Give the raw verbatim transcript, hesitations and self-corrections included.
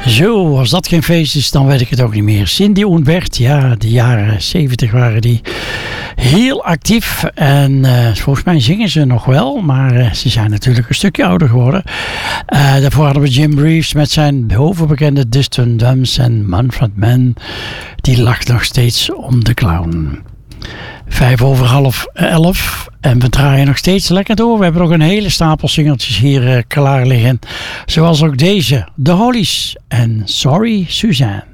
Zo, als dat geen feest is, dan weet ik het ook niet meer. Cindy en Bert, ja, de jaren zeventig waren die heel actief. En uh, volgens mij zingen ze nog wel, maar uh, ze zijn natuurlijk een stukje ouder geworden. Uh, daarvoor hadden we Jim Reeves met zijn overbekende Distant Drums en Manfred Mann. Die lacht nog steeds om de clown. Vijf over half elf. En we draaien nog steeds lekker door. We hebben nog een hele stapel singeltjes hier uh, klaar liggen. Zoals ook deze. The Hollies en Sorry Suzanne.